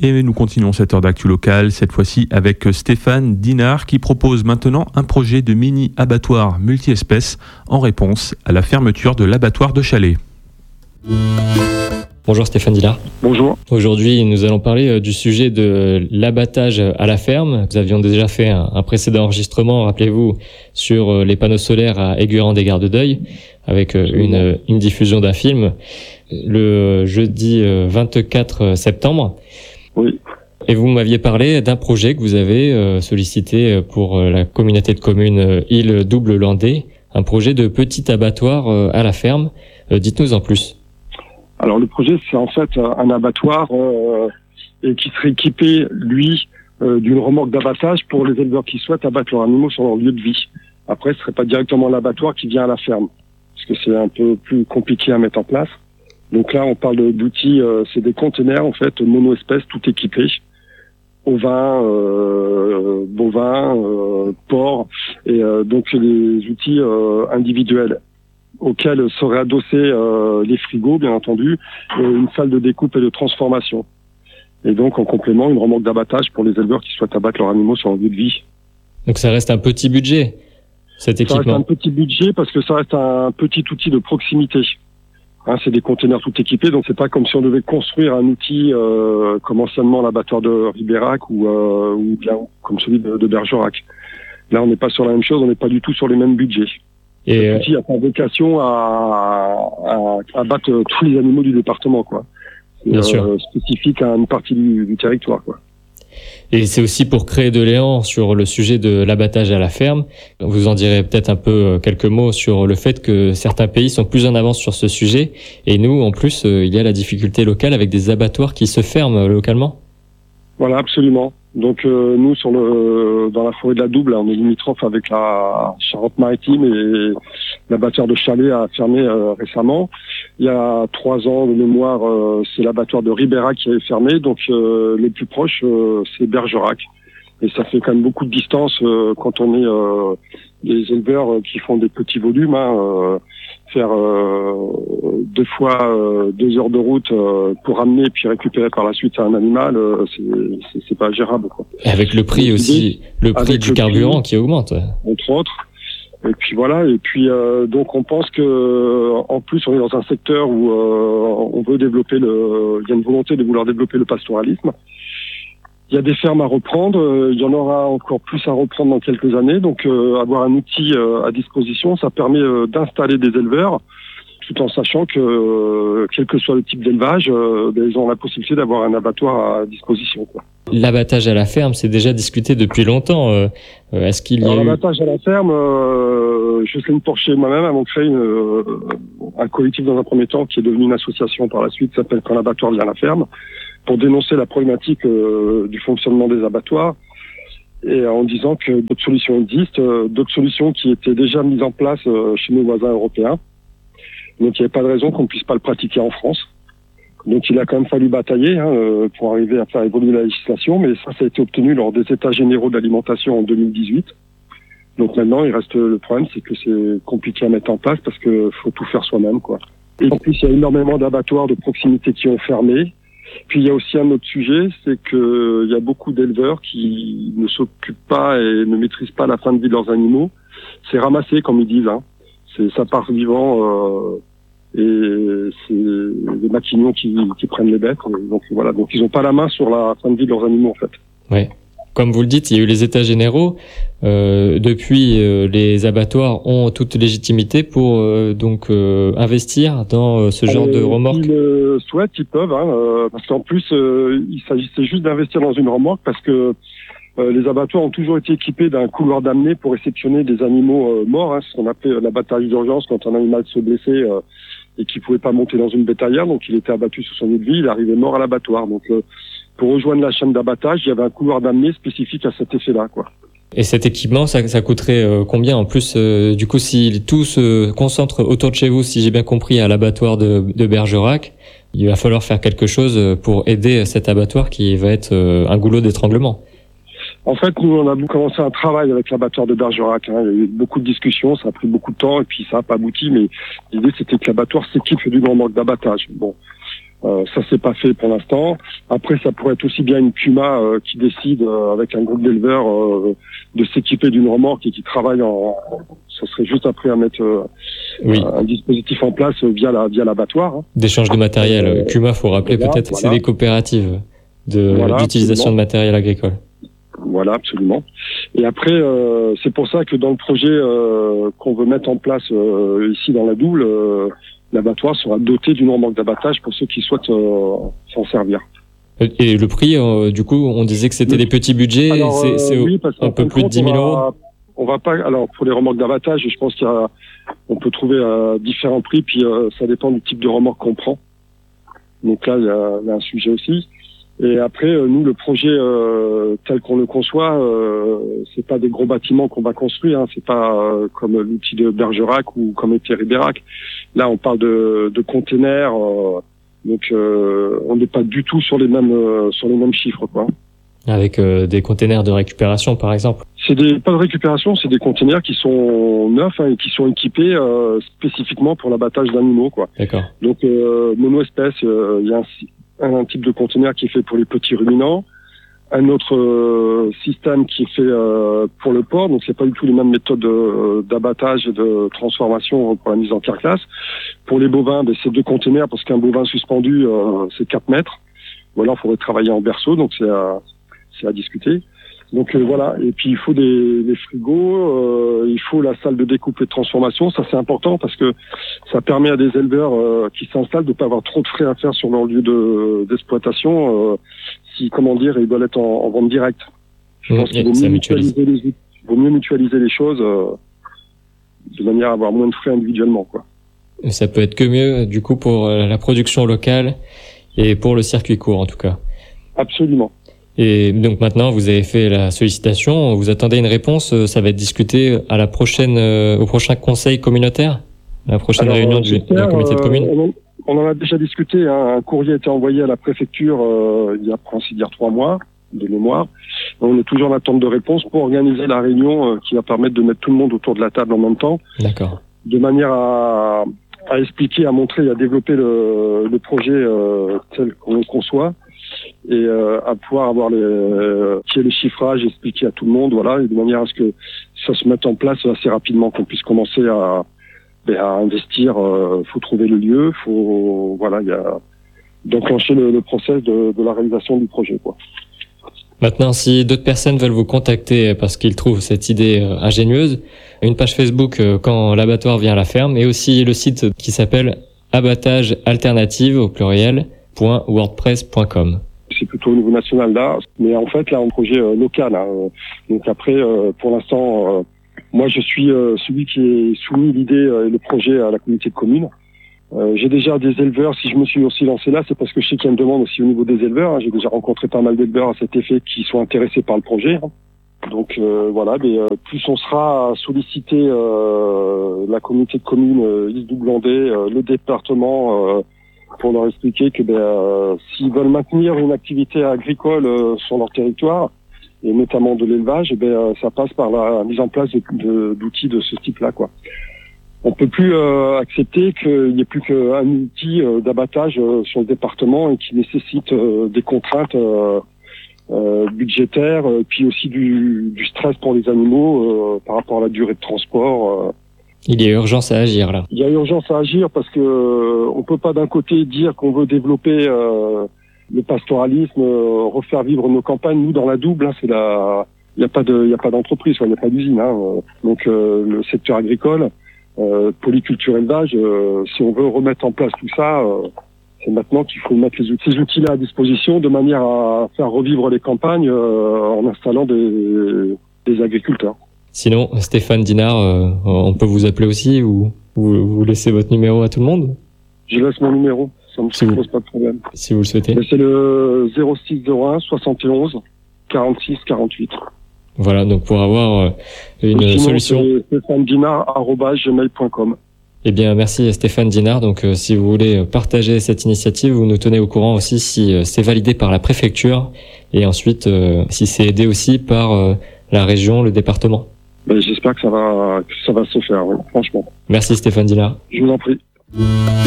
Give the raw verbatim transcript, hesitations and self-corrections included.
Et nous continuons cette heure d'actu locale, cette fois-ci avec Stéphane Dinard qui propose maintenant un projet de mini-abattoir multi-espèces en réponse à la fermeture de l'abattoir de Chalais. Bonjour Stéphane Dinard. Bonjour. Aujourd'hui, nous allons parler du sujet de l'abattage à la ferme. Nous avions déjà fait un, un précédent enregistrement, rappelez-vous, sur les panneaux solaires à Aiguerand-des-Gardes-d'Oeil, avec une, une diffusion d'un film le jeudi vingt-quatre septembre. Oui. Et vous m'aviez parlé d'un projet que vous avez sollicité pour la communauté de communes Île-Double-Landais, un projet de petit abattoir à la ferme. Dites-nous en plus. Alors le projet, c'est en fait un abattoir euh, et qui serait équipé, lui, euh, d'une remorque d'abattage pour les éleveurs qui souhaitent abattre leurs animaux sur leur lieu de vie. Après, ce serait pas directement l'abattoir qui vient à la ferme, parce que c'est un peu plus compliqué à mettre en place. Donc là, on parle d'outils, euh, c'est des conteneurs en fait mono-espèces, tout équipés, ovins, euh, bovins, euh, porcs, et euh, donc les outils euh, individuels, auxquels seraient adossés euh, les frigos, bien entendu, et une salle de découpe et de transformation. Et donc, en complément, une remorque d'abattage pour les éleveurs qui souhaitent abattre leurs animaux sur leur lieu de vie. Donc ça reste un petit budget, cet équipement. Ça reste un petit budget parce que ça reste un petit outil de proximité. Hein, c'est des conteneurs tout équipés, donc c'est pas comme si on devait construire un outil euh, comme anciennement l'abattoir de Ribérac ou, euh, ou bien comme celui de, de Bergerac. Là, on n'est pas sur la même chose, on n'est pas du tout sur les mêmes budgets. Et cet outil a pas vocation à, à, à battre tous les animaux du département, quoi. Bien euh, sûr. Spécifique à une partie du, du territoire, quoi. Et c'est aussi pour créer de l'élan sur le sujet de l'abattage à la ferme. Vous en direz peut-être un peu quelques mots sur le fait que certains pays sont plus en avance sur ce sujet. Et nous, en plus, il y a la difficulté locale avec des abattoirs qui se ferment localement. Voilà, absolument. Donc euh, nous, sur le dans la forêt de la Double, on est limitrophe avec la Charente-Maritime et l'abattoir de Chalais a fermé euh, récemment. Il y a trois ans de mémoire, euh, c'est l'abattoir de Ribérac qui avait fermé. Donc euh, les plus proches, euh, c'est Bergerac. Et ça fait quand même beaucoup de distance euh, quand on est euh, des éleveurs qui font des petits volumes. Hein, euh, faire euh, deux fois euh, deux heures de route euh, pour ramener et puis récupérer par la suite un animal, euh, c'est, c'est, c'est pas gérable, quoi. Et avec le prix donc, aussi, le prix du le carburant prix, qui augmente. Entre autres. Et puis voilà, et puis euh, donc on pense que en plus on est dans un secteur où euh, on veut développer le, il y a une volonté de vouloir développer le pastoralisme. Il y a des fermes à reprendre, il y en aura encore plus à reprendre dans quelques années, donc euh, avoir un outil euh, à disposition, ça permet euh, d'installer des éleveurs, tout en sachant que, euh, quel que soit le type d'élevage, euh, ben, ils ont la possibilité d'avoir un abattoir à disposition, quoi. L'abattage à la ferme, c'est déjà discuté depuis longtemps. Euh, est-ce qu'il y a Alors, eu... L'abattage à la ferme, euh, Jocelyne Porcher et moi-même avons créé une, euh, un collectif dans un premier temps qui est devenu une association par la suite, qui s'appelle Quand l'abattoir vient à la ferme, pour dénoncer la problématique euh, du fonctionnement des abattoirs, et en disant que d'autres solutions existent, euh, d'autres solutions qui étaient déjà mises en place euh, chez nos voisins européens. Donc il n'y avait pas de raison qu'on ne puisse pas le pratiquer en France. Donc il a quand même fallu batailler hein, euh, pour arriver à faire évoluer la législation, mais ça, ça a été obtenu lors des États généraux de l'alimentation en deux mille dix-huit. Donc maintenant, il reste le problème, c'est que c'est compliqué à mettre en place parce que faut tout faire soi-même, quoi. Et en plus, il y a énormément d'abattoirs de proximité qui ont fermé. Puis il y a aussi un autre sujet, c'est que il y a beaucoup d'éleveurs qui ne s'occupent pas et ne maîtrisent pas la fin de vie de leurs animaux. C'est ramassé, comme ils disent, hein. C'est ça part vivant euh, et c'est les maquignons qui, qui prennent les bêtes. Donc voilà, donc ils n'ont pas la main sur la fin de vie de leurs animaux, en fait. Oui. Comme vous le dites, il y a eu les États généraux. Euh, depuis, euh, les abattoirs ont toute légitimité pour euh, donc euh, investir dans euh, ce genre euh, de remorque. S'ils le souhaitent, ils peuvent, hein, euh, parce qu'en plus, euh, il s'agissait juste d'investir dans une remorque, parce que euh, les abattoirs ont toujours été équipés d'un couloir d'amener pour réceptionner des animaux euh, morts, hein, ce qu'on appelait l'abattage d'urgence quand un animal se blessait euh, et qui pouvait pas monter dans une bétaillère, donc il était abattu sur son lieu de vie, il arrivait mort à l'abattoir. Donc euh, pour rejoindre la chaîne d'abattage, il y avait un couloir d'amener spécifique à cet effet-là, quoi. Et cet équipement, ça, ça coûterait euh, combien en plus euh, du coup, si tout se concentre autour de chez vous, si j'ai bien compris, à l'abattoir de, de Bergerac, il va falloir faire quelque chose pour aider cet abattoir qui va être euh, un goulot d'étranglement. En fait, nous, on a commencé un travail avec l'abattoir de Bergerac. Hein. Il y a eu beaucoup de discussions, ça a pris beaucoup de temps et puis ça n'a pas abouti. Mais l'idée, c'était que l'abattoir s'équipe d'une remorque d'abattage. Bon, Euh, ça s'est pas fait pour l'instant. Après, ça pourrait être aussi bien une Puma euh, qui décide euh, avec un groupe d'éleveurs euh, de s'équiper d'une remorque et qui travaille en. Ça serait juste après à mettre euh, Oui. un, un dispositif en place via la via l'abattoir. Hein. D'échange de matériel. Euh, Puma, faut rappeler voilà, peut-être que voilà. c'est des coopératives de Voilà, d'utilisation absolument. de matériel agricole. Voilà, absolument. Et après, euh, c'est pour ça que dans le projet euh, qu'on veut mettre en place euh, ici dans la Double, euh, l'abattoir sera doté d'une remorque d'abattage pour ceux qui souhaitent euh, s'en servir. Et le prix, euh, du coup, on disait que c'était Le... des petits budgets, alors, c'est, c'est euh, oui, parce un peu plus de dix mille euros. On va pas. Alors pour les remorques d'abattage, je pense qu'il y a, on peut trouver euh, différents prix, puis euh, ça dépend du type de remorque qu'on prend. Donc là, il y a, il y a un sujet aussi. Et après, euh, nous, le projet euh, tel qu'on le conçoit, euh, c'est pas des gros bâtiments qu'on va construire. Hein, c'est pas euh, comme l'outil de Bergerac ou comme était Ribérac. Là, on parle de, de containers. Euh, donc, euh, on n'est pas du tout sur les mêmes euh, sur les mêmes chiffres, quoi. Avec euh, des containers de récupération, par exemple. C'est des pas de récupération, c'est des containers qui sont neufs hein, et qui sont équipés euh, spécifiquement pour l'abattage d'animaux, quoi. D'accord. Donc, euh, monoespèce, il euh, y a un, un type de conteneur qui est fait pour les petits ruminants, un autre euh, système qui est fait euh, pour le porc, donc c'est pas du tout les mêmes méthodes de, d'abattage et de transformation pour la mise en carcasse. Pour les bovins, ben, c'est deux conteneurs parce qu'un bovin suspendu, euh, c'est quatre mètres. Ou alors, il faudrait travailler en berceau, donc c'est à, c'est à discuter. Donc euh, voilà, et puis il faut des, des frigos, euh, il faut la salle de découpe et de transformation, ça c'est important parce que ça permet à des éleveurs euh, qui s'installent de ne pas avoir trop de frais à faire sur leur lieu de, d'exploitation, euh, si, comment dire, ils doivent être en, en vente directe. Je Mmh, pense qu'il vaut mieux mutualiser les, il vaut mieux mutualiser les choses euh, de manière à avoir moins de frais individuellement, quoi. Ça peut être que mieux, du coup, pour la production locale et pour le circuit court, en tout cas. Absolument. Et donc maintenant, vous avez fait la sollicitation, vous attendez une réponse, ça va être discuté à la prochaine, euh, au prochain conseil communautaire, la prochaine Alors, réunion du, de la communauté de communes. Euh, on, on en a déjà discuté, hein, un courrier a été envoyé à la préfecture euh, il y a, pour ainsi dire, trois mois de mémoire. On est toujours en attente de réponse pour organiser la réunion euh, qui va permettre de mettre tout le monde autour de la table en même temps. D'accord. De manière à, à expliquer, à montrer, à développer le, le projet euh, tel qu'on le conçoit. Et euh, à pouvoir avoir les, euh, les chiffrages, expliquer à tout le monde, voilà, et de manière à ce que ça se mette en place assez rapidement, qu'on puisse commencer à, ben, à investir. Euh, faut trouver le lieu, faut, voilà, il y a d'enclencher le, le process de, de la réalisation du projet, quoi. Maintenant, si d'autres personnes veulent vous contacter parce qu'ils trouvent cette idée euh, ingénieuse, une page Facebook euh, quand l'abattoir vient à la ferme, et aussi le site qui s'appelle abattage alternative au pluriel .wordpress point com. C'est plutôt au niveau national là, mais en fait là un projet euh, local. Hein. Donc après, euh, pour l'instant, euh, moi je suis euh, celui qui est soumis l'idée euh, et le projet à la communauté de communes. Euh, j'ai déjà des éleveurs. Si je me suis aussi lancé là, c'est parce que je sais qu'il y a une demande aussi au niveau des éleveurs. Hein. J'ai déjà rencontré pas mal d'éleveurs à cet effet qui sont intéressés par le projet. Hein. Donc euh, voilà, mais euh, plus on sera à solliciter euh, la communauté de communes euh, Isle-Doublandais, euh, le département. Euh, pour leur expliquer que ben, euh, s'ils veulent maintenir une activité agricole euh, sur leur territoire, et notamment de l'élevage, eh ben, euh, ça passe par la mise en place de, de, d'outils de ce type-là, quoi. On peut plus euh, accepter qu'il n'y ait plus qu'un outil euh, d'abattage euh, sur le département et qui nécessite euh, des contraintes euh, euh, budgétaires, euh, puis aussi du, du stress pour les animaux euh, par rapport à la durée de transport. Euh, Il y a urgence à agir là. Il y a urgence à agir parce que euh, on peut pas d'un côté dire qu'on veut développer euh, le pastoralisme, euh, refaire vivre nos campagnes. Nous dans la Double, hein, c'est la, il y a pas de, il y a pas d'entreprise, il y a pas d'usine. Hein, donc euh, le secteur agricole, euh, polyculture élevage, euh, si on veut remettre en place tout ça, euh, c'est maintenant qu'il faut mettre les outils, ces outils-là à disposition de manière à faire revivre les campagnes euh, en installant des, des agriculteurs. Sinon, Stéphane Dinard, euh, on peut vous appeler aussi ou vous, vous laissez votre numéro à tout le monde? Je laisse mon numéro, ça ne me si pose vous, pas de problème. Si vous le souhaitez. Mais c'est le zéro six zéro un soixante et onze quarante-six quarante-huit. Voilà, donc pour avoir euh, une sinon, solution. C'est stéphane dinard arobase gmail point com. Eh bien, merci Stéphane Dinard. Donc, euh, si vous voulez partager cette initiative, vous nous tenez au courant aussi si euh, c'est validé par la préfecture et ensuite euh, si c'est aidé aussi par euh, la région, le département. Ben, j'espère que ça va, que ça va se faire, oui, franchement. Merci Stéphane Dinard. Je vous en prie.